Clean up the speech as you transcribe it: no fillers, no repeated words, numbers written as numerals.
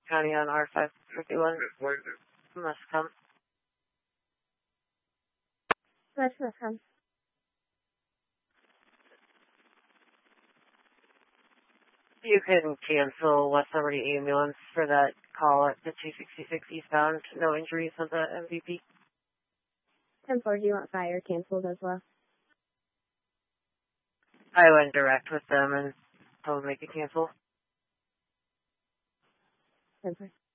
County on R551. Must come. Must come. You can cancel West Liberty ambulance for that call at the 266 eastbound. No injuries of the MVP. 10-4, do you want fire canceled as well? I went direct with them and told them they could cancel. 10-4.